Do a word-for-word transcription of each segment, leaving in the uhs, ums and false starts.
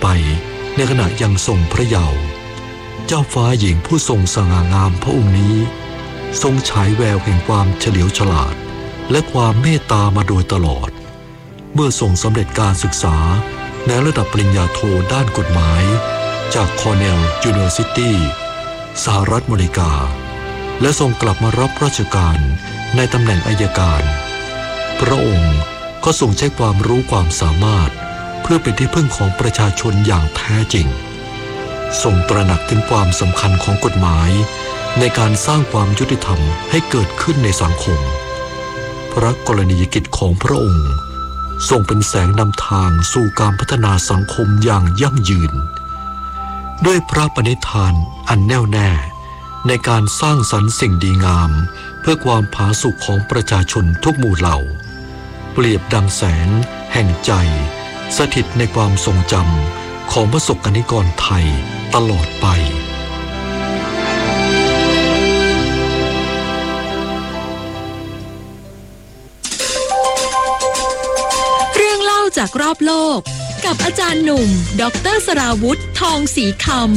ไปในขณะยังทรงพระเยาว์เจ้าฟ้าหญิงผู้ทรงสง่างามพระองค์นี้ทรงฉายแววแห่งความเฉลียวฉลาดและความเมตตามาโดยตลอดเมื่อทรงสำเร็จการศึกษาในระดับปริญญาโทด้านกฎหมายจากคอร์เนลยูนิเวอร์ซิตี้สหรัฐอเมริกาและทรงกลับมารับราชการในตำแหน่งอัยการพระองค์ก็ทรงใช้ความรู้ความสามารถเพื่อเป็นที่พึ่งของประชาชนอย่างแท้จริงทรงตระหนักถึงความสำคัญของกฎหมายในการสร้างความยุติธรรมให้เกิดขึ้นในสังคมพระกรณียกิจของพระองค์ทรงเป็นแสงนำทางสู่การพัฒนาสังคมอย่างยั่งยืนด้วยพระปณิธานอันแน่วแน่ในการสร้างสรรค์สิ่งดีงามเพื่อความผาสุกของประชาชนทุกหมู่เหล่าเปรียบดังแสงแห่งใจสถิตในความทรงจำของประสบกนิกรไทยตลอดไปเรื่องเล่าจากรอบโลกกับอาจารย์หนุ่มดร.สราวุธทองศรีคำ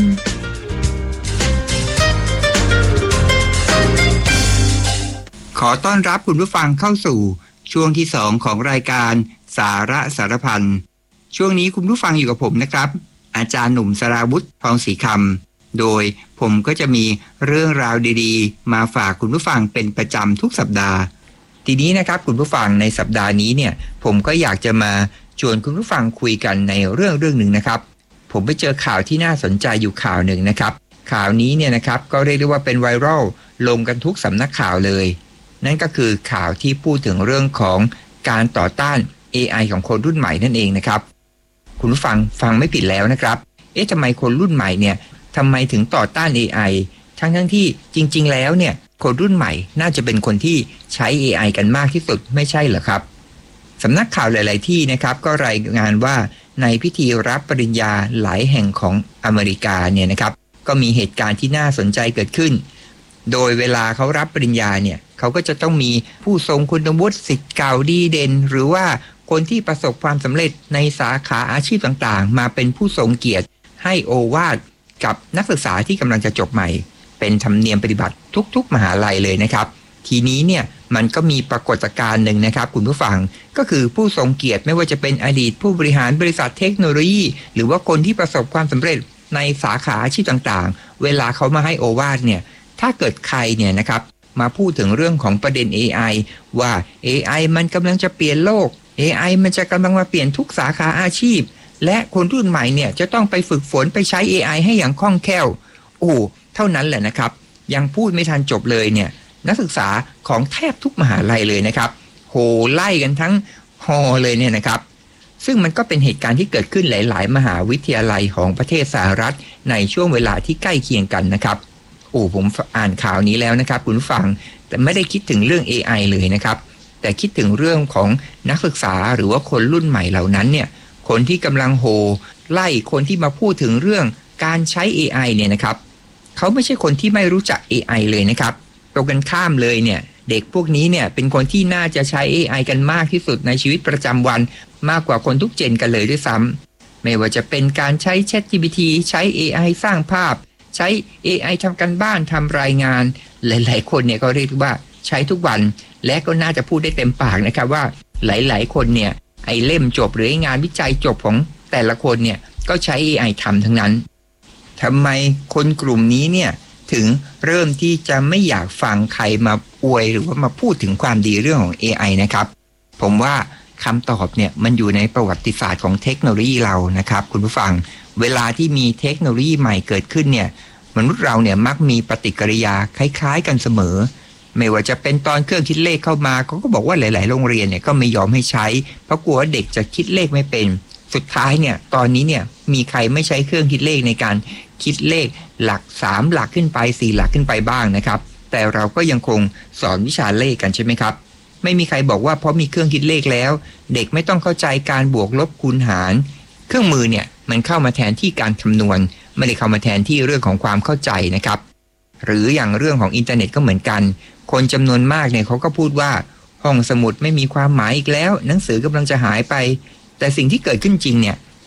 ขอต้อนรับคุณผู้ฟังเข้าสู่ช่วงที่สองของรายการสาระสารพันช่วงนี้คุณผู้ฟังอยู่กับผมนะครับอาจารย์หนุ่มสราวุธทองศรีคำโดยผมก็จะมีเรื่องราวดีๆมาฝากคุณผู้ฟังเป็นประจำทุกสัปดาห์ทีนี้นะครับคุณผู้ฟังในสัปดาห์นี้เนี่ยผมก็อยากจะมาชวนคุณผู้ฟังคุยกันในเรื่องเรื่องหนึ่งนะครับผมไปเจอข่าวที่น่าสนใจอยู่ข่าวหนึ่งนะครับข่าวนี้เนี่ยนะครับก็เรียกได้ว่าเป็นไวรัลลงกันทุกสำนักข่าวเลยนั่นก็คือข่าวที่พูดถึงเรื่องของการต่อต้าน เอ ไอ ของคนรุ่นใหม่นั่นเองนะครับคุณผู้ฟังฟังไม่ผิดแล้วนะครับเอ๊ะทำไมคนรุ่นใหม่เนี่ยทำไมถึงต่อต้าน เอ ไอ ทั้งทั้งที่จริงๆแล้วเนี่ยคนรุ่นใหม่น่าจะเป็นคนที่ใช้ เอ ไอ กันมากที่สุดไม่ใช่เหรอครับสำนักข่าวหลายๆที่นะครับก็รายงานว่าในพิธีรับปริญญาหลายแห่งของอเมริกาเนี่ยนะครับก็มีเหตุการณ์ที่น่าสนใจเกิดขึ้นโดยเวลาเขารับปริญญาเนี่ยเขาก็จะต้องมีผู้ทรงคุณวุฒิศิษย์เก่าดีเด่นหรือว่าคนที่ประสบความสำเร็จในสาขาอาชีพต่างๆมาเป็นผู้ทรงเกียรติให้โอวาทกับนักศึกษาที่กำลังจะจบใหม่เป็นธรรมเนียมปฏิบัติทุกๆมหาลัยเลยนะครับทีนี้เนี่ยมันก็มีปรากฏการณ์หนึ่งนะครับคุณผู้ฟังก็คือผู้ทรงเกียรติไม่ว่าจะเป็นอดีตผู้บริหารบริษัทเทคโนโลยีหรือว่าคนที่ประสบความสำเร็จในสาขาอาชีพต่างๆเวลาเขามาให้โอวาทเนี่ยถ้าเกิดใครเนี่ยนะครับมาพูดถึงเรื่องของประเด็น เอ ไอ ว่า เอ ไอ มันกำลังจะเปลี่ยนโลก เอ ไอ มันจะกำลังมาเปลี่ยนทุกสาขาอาชีพและคนรุ่นใหม่เนี่ยจะต้องไปฝึกฝนไปใช้ เอ ไอ ให้อย่างคล่องแคล่วโอ้เท่านั้นแหละนะครับยังพูดไม่ทันจบเลยเนี่ยนักศึกษาของแทบทุกมหาลัยเลยนะครับโหไล่กันทั้งฮอเลยเนี่ยนะครับซึ่งมันก็เป็นเหตุการณ์ที่เกิดขึ้นหลายๆมหาวิทยาลัยของประเทศสหรัฐในช่วงเวลาที่ใกล้เคียงกันนะครับโอ้ผมอ่านข่าวนี้แล้วนะครับคุณผู้ฟังแต่ไม่ได้คิดถึงเรื่อง เอ ไอ เลยนะครับแต่คิดถึงเรื่องของนักศึกษาหรือว่าคนรุ่นใหม่เหล่านั้นเนี่ยคนที่กำลังโหไล่คนที่มาพูดถึงเรื่องการใช้ เอ ไอ เนี่ยนะครับเขาไม่ใช่คนที่ไม่รู้จัก เอ ไอ เลยนะครับตรงกันข้ามเลยเนี่ยเด็กพวกนี้เนี่ยเป็นคนที่น่าจะใช้ เอ ไอ กันมากที่สุดในชีวิตประจำวันมากกว่าคนทุกเจนกันเลยด้วยซ้ำไม่ว่าจะเป็นการใช้ แชท จี พี ที ใช้ เอ ไอ สร้างภาพใช้ เอ ไอ ทำการบ้านทำรายงานหลายๆคนเนี่ยก็เรียกว่าใช้ทุกวันและก็น่าจะพูดได้เต็มปากนะครับว่าหลายๆคนเนี่ยไอ้เล่มจบหรืองานวิจัยจบของแต่ละคนเนี่ยก็ใช้ เอ ไอ ทำทั้งนั้นทำไมคนกลุ่มนี้เนี่ยถึงเริ่มที่จะไม่อยากฟังใครมาอวยหรือว่ามาพูดถึงความดีเรื่องของ เอ ไอ นะครับผมว่าคำตอบเนี่ยมันอยู่ในประวัติศาสตร์ของเทคโนโลยีเรานะครับคุณผู้ฟังเวลาที่มีเทคโนโลยีใหม่เกิดขึ้นเนี่ยมนุษย์เราเนี่ยมักมีปฏิกิริยาคล้ายๆกันเสมอไม่ว่าจะเป็นตอนเครื่องคิดเลขเข้ามาเขาก็บอกว่าหลายๆโรงเรียนเนี่ยก็ไม่ยอมให้ใช้เพราะกลัวว่าเด็กจะคิดเลขไม่เป็นสุดท้ายเนี่ยตอนนี้เนี่ยมีใครไม่ใช้เครื่องคิดเลขในการคิดเลขหลักสามหลักขึ้นไปสี่หลักขึ้นไปบ้างนะครับแต่เราก็ยังคงสอนวิชาเลขกันใช่ไหมครับไม่มีใครบอกว่าเพราะมีเครื่องคิดเลขแล้วเด็กไม่ต้องเข้าใจการบวกลบคูณหารเครื่องมือเนี่ยมันเข้ามาแทนที่การคำนวณไม่ได้เข้ามาแทนที่เรื่องของความเข้าใจนะครับหรืออย่างเรื่องของอินเทอร์เน็ตก็เหมือนกันคนจำนวนมากเนี่ยเขาก็พูดว่าห้องสมุดไม่มีความหมายอีกแล้วหนังสือกำลังจะหายไปแต่สิ่งที่เกิดขึ้นจริงเนี่ย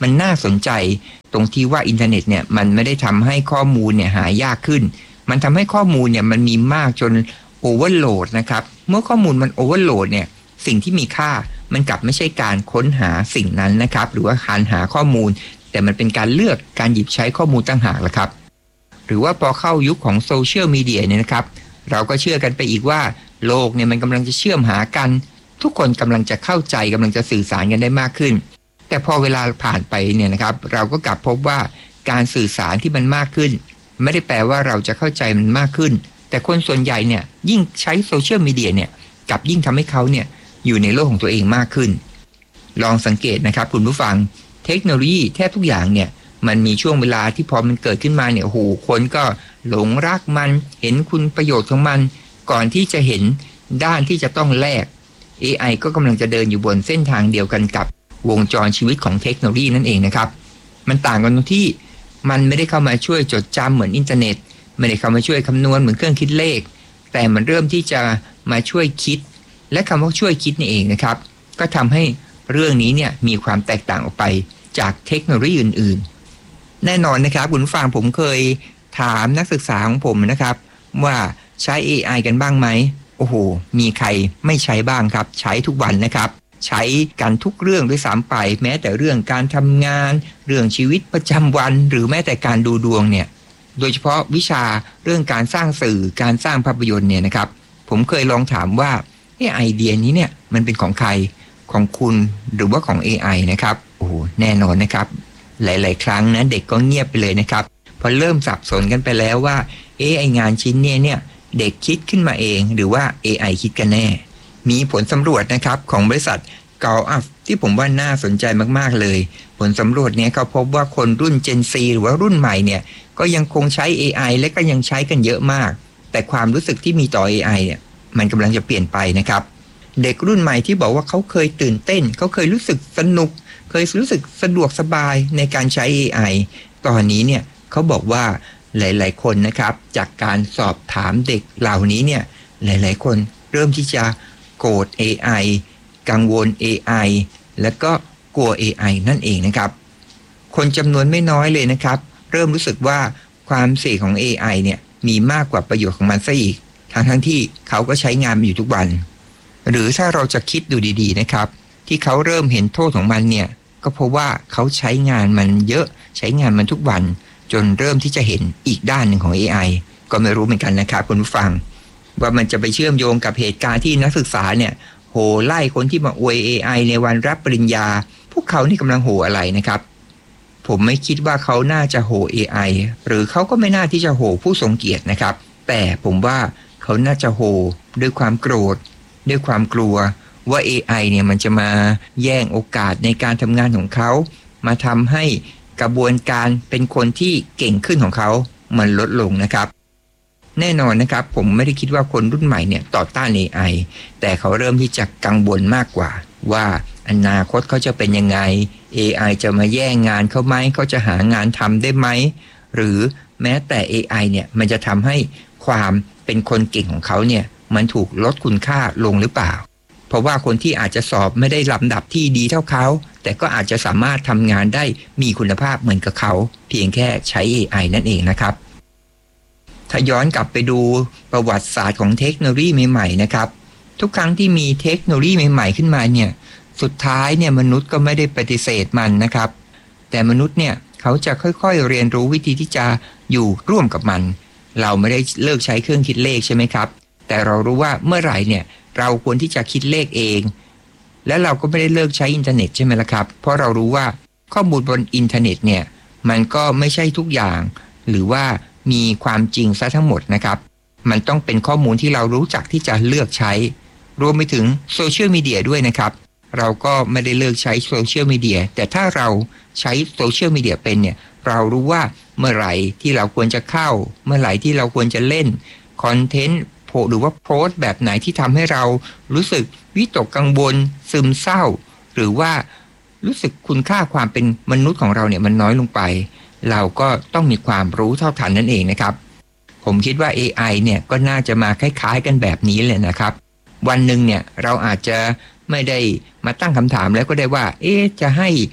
มันน่าสนใจตรงที่ว่าอินเทอร์เน็ตเนี่ยมันไม่ได้ทำให้ข้อมูลเนี่ยหายากขึ้นมันทำให้ข้อมูลเนี่ยมันมีมากจนโอเวอร์โหลดนะครับเมื่อข้อมูลมันโอเวอร์โหลดเนี่ยสิ่งที่มีค่ามันกลับไม่ใช่การค้นหาสิ่งนั้นนะครับหรือว่าการหาข้อมูลแต่มันเป็นการเลือกการหยิบใช้ข้อมูลต่างหากละครับหรือว่าพอเข้ายุคของโซเชียลมีเดียเนี่ยนะครับเราก็เชื่อกันไปอีกว่าโลกเนี่ยมันกำลังจะเชื่อมหากันทุกคนกำลังจะเข้าใจกำลังจะสื่อสารกันได้มากขึ้นแต่พอเวลาผ่านไปเนี่ยนะครับเราก็กลับพบว่าการสื่อสารที่มันมากขึ้นไม่ได้แปลว่าเราจะเข้าใจมันมากขึ้นแต่คนส่วนใหญ่เนี่ยยิ่งใช้โซเชียลมีเดียเนี่ยกลับยิ่งทำให้เขาเนี่ยอยู่ในโลกของตัวเองมากขึ้นลองสังเกตนะครับคุณผู้ฟังเทคโนโลยีแทบทุกอย่างเนี่ยมันมีช่วงเวลาที่พอมันเกิดขึ้นมาเนี่ยโอ้โหคนก็หลงรักมันเห็นคุณประโยชน์ของมันก่อนที่จะเห็นด้านที่จะต้องแลก เอ ไอ ก็กำลังจะเดินอยู่บนเส้นทางเดียวกันกับวงจรชีวิตของเทคโนโลยีนั่นเองนะครับมันต่างกันตรงที่มันไม่ได้เข้ามาช่วยจดจำเหมือนอินเทอร์เน็ตไม่ได้เข้ามาช่วยคำนวณเหมือนเครื่องคิดเลขแต่มันเริ่มที่จะมาช่วยคิดและคำว่าช่วยคิดนี่เองนะครับก็ทำให้เรื่องนี้เนี่ยมีความแตกต่างออกไปจากเทคโนโลยีอื่นๆแน่นอนนะครับคุณผู้ฟังผมเคยถามนักศึกษาของผมนะครับว่าใช้ เอ ไอ กันบ้างไหมโอ้โหมีใครไม่ใช้บ้างครับใช้ทุกวันนะครับใช้กันทุกเรื่องด้วยซ้ำไปแม้แต่เรื่องการทำงานเรื่องชีวิตประจำวันหรือแม้แต่การดูดวงเนี่ยโดยเฉพาะวิชาเรื่องการสร้างสื่อการสร้างภาพยนตร์เนี่ยนะครับผมเคยลองถามว่าไอเดียนี้เนี่ยมันเป็นของใครของคุณหรือว่าของ เอ ไอ นะครับโอ้โหแน่นอนนะครับหลายๆครั้งนะเด็กก็เงียบไปเลยนะครับพอเริ่มสับสนกันไปแล้วว่าเอไองานชิ้นนี้เนี่ยเด็กคิดขึ้นมาเองหรือว่า เอ ไอ คิดกันแน่มีผลสำรวจนะครับของบริษัทเกาอัพที่ผมว่าน่าสนใจมากๆเลยผลสำรวจนี้เขาพบว่าคนรุ่น Gen Z หรือว่ารุ่นใหม่เนี่ยก็ยังคงใช้ เอ ไอ และก็ยังใช้กันเยอะมากแต่ความรู้สึกที่มีต่อ เอ ไอ เนี่ยมันกำลังจะเปลี่ยนไปนะครับเด็กรุ่นใหม่ที่บอกว่าเขาเคยตื่นเต้นเขาเคยรู้สึกสนุกเคยรู้สึกสะดวกสบายในการใช้ เอ ไอ ตอนนี้เนี่ยเขาบอกว่าหลายๆคนนะครับจากการสอบถามเด็กเหล่านี้เนี่ยหลายๆคนเริ่มที่จะโกรธ เอ ไอ กังวล เอ ไอ แล้วก็กลัว เอ ไอ นั่นเองนะครับคนจำนวนไม่น้อยเลยนะครับเริ่มรู้สึกว่าความเสี่ยงของ เอ ไอ เนี่ยมีมากกว่าประโยชน์ของมันซะอีกทั้งทั้งที่เขาก็ใช้งานมันอยู่ทุกวันหรือถ้าเราจะคิดดูดีๆนะครับที่เขาเริ่มเห็นโทษของมันเนี่ยก็เพราะว่าเขาใช้งานมันเยอะใช้งานมันทุกวันจนเริ่มที่จะเห็นอีกด้านหนึ่งของ เอ ไอ ก็ไม่รู้เหมือนกันนะครับคุณผู้ฟังว่ามันจะไปเชื่อมโยงกับเหตุการณ์ที่นักศึกษาเนี่ยโห่ไล่คนที่มาอวย เอ ไอ ในวันรับปริญญาพวกเขานี่กำลังโห่อะไรนะครับผมไม่คิดว่าเขาน่าจะโห่ เอ ไอ หรือเขาก็ไม่น่าที่จะโห่ผู้ทรงเกียรตินะครับแต่ผมว่าเขาน่าจะโห่ด้วยความโกรธด้วยความกลัวว่า เอ ไอ เนี่ยมันจะมาแย่งโอกาสในการทำงานของเขามาทำให้กระบวนการเป็นคนที่เก่งขึ้นของเขามันลดลงนะครับแน่นอนนะครับผมไม่ได้คิดว่าคนรุ่นใหม่เนี่ยต่อต้าน เอ ไอ แต่เขาเริ่มที่จะกังวลมากกว่าว่าอนาคตเขาจะเป็นยังไง เอ ไอ จะมาแย่งงานเขาไหมเขาจะหางานทำได้ไหมหรือแม้แต่ เอ ไอ เนี่ยมันจะทำให้ความเป็นคนเก่งของเขาเนี่ยมันถูกลดคุณค่าลงหรือเปล่าเพราะว่าคนที่อาจจะสอบไม่ได้ลำดับที่ดีเท่าเขาแต่ก็อาจจะสามารถทำงานได้มีคุณภาพเหมือนกับเขาเพียงแค่ใช้ เอ ไอ นั่นเองนะครับถ้าย้อนกลับไปดูประวัติศาสตร์ของเทคโนโลยีใหม่ๆนะครับทุกครั้งที่มีเทคโนโลยีใหม่ๆขึ้นมาเนี่ยสุดท้ายเนี่ยมนุษย์ก็ไม่ได้ปฏิเสธมันนะครับแต่มนุษย์เนี่ยเขาจะค่อยๆเรียนรู้วิธีที่จะอยู่ร่วมกับมันเราไม่ได้เลิกใช้เครื่องคิดเลขใช่ไหมครับแต่เรารู้ว่าเมื่อไหร่เนี่ยเราควรที่จะคิดเลขเองและเราก็ไม่ได้เลิกใช้อินเทอร์เน็ตใช่ไหมล่ะครับเพราะเรารู้ว่าข้อมูลบนอินเทอร์เน็ตเนี่ยมันก็ไม่ใช่ทุกอย่างหรือว่ามีความจริงซะทั้งหมดนะครับมันต้องเป็นข้อมูลที่เรารู้จักที่จะเลือกใช้รวมไปถึงโซเชียลมีเดียด้วยนะครับเราก็ไม่ได้เลิกใช้โซเชียลมีเดียแต่ถ้าเราใช้โซเชียลมีเดียเป็นเนี่ยเรารู้ว่าเมื่อไหร่ที่เราควรจะเข้าเมื่อไหร่ที่เราควรจะเล่นคอนเทนต์หรือว่าโพสต์แบบไหนที่ทำให้เรารู้สึกวิตกกังวลซึมเศร้าหรือว่ารู้สึกคุณค่าความเป็นมนุษย์ของเราเนี่ยมันน้อยลงไปเราก็ต้องมีความรู้เท่าทันนั่นเองนะครับผมคิดว่า เอ ไอ เนี่ยก็น่าจะมาคล้ายๆกันแบบนี้เลยนะครับวันหนึ่งเนี่ยเราอาจจะไม่ได้มาตั้งคำถามแล้วก็ได้ว่าเอ๊ะจะให้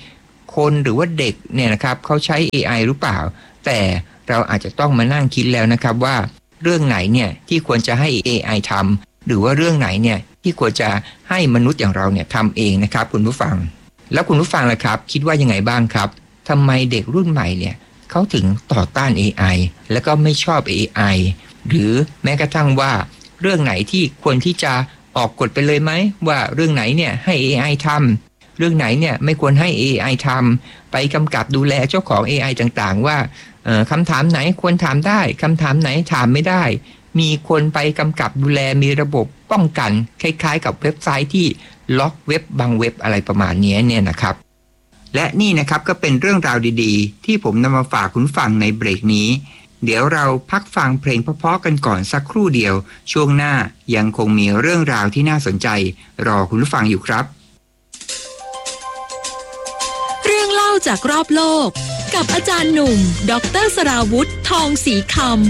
คนหรือว่าเด็กเนี่ยนะครับเขาใช้ เอ ไอ หรือเปล่าแต่เราอาจจะต้องมานั่งคิดแล้วนะครับว่าเรื่องไหนเนี่ยที่ควรจะให้ เอ ไอ ทำหรือว่าเรื่องไหนเนี่ยที่ควรจะให้มนุษย์อย่างเราเนี่ยทำเองนะครับคุณผู้ฟังแล้วคุณผู้ฟังล่ะครับคิดว่ายังไงบ้างครับทำไมเด็กรุ่นใหม่เนี่ยเขาถึงต่อต้าน เอ ไอ แล้วก็ไม่ชอบ เอ ไอ หรือแม้กระทั่งว่าเรื่องไหนที่ควรที่จะออกกฎไปเลยไหมว่าเรื่องไหนเนี่ยให้ เอ ไอ ทำเรื่องไหนเนี่ยไม่ควรให้ เอ ไอ ทำไปกำกับดูแลเจ้าของ เอ ไอ ต่างๆว่าเอ่อคำถามไหนควรถามได้คำถามไหนถามไม่ได้มีคนไปกำกับดูแลมีระบบป้องกันคล้ายๆกับเว็บไซต์ที่ล็อกเว็บบางเว็บอะไรประมาณนี้เนี่ยนะครับและนี่นะครับก็เป็นเรื่องราวดีๆที่ผมนำมาฝากคุณฟังในเบรกนี้เดี๋ยวเราพักฟังเพลงเพราะๆกันก่อนสักครู่เดียวช่วงหน้ายังคงมีเรื่องราวที่น่าสนใจรอคุณฟังอยู่ครับเรื่องเล่าจากรอบโลกกับอาจารย์หนุ่มดรสราวุธทองศรีคำ